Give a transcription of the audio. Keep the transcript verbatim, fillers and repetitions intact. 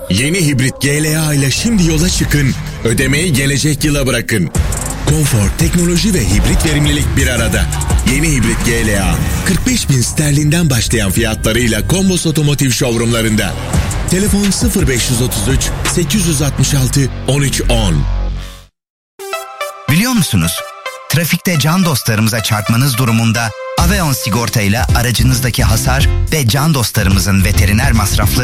Yeni hibrit G L A ile şimdi yola çıkın. Ödemeyi gelecek yıla bırakın. Konfor, teknoloji ve hibrit verimlilik bir arada. Yeni hibrit G L A kırk beş bin sterlinden başlayan fiyatlarıyla Kombos Otomotiv showroomlarında. Telefon sıfır beş otuz üç sekiz altı altı on üç on. Biliyor musunuz? Trafikte can dostlarımıza çarpmanız durumunda Aveon sigorta ile aracınızdaki hasar ve can dostlarımızın veteriner masrafları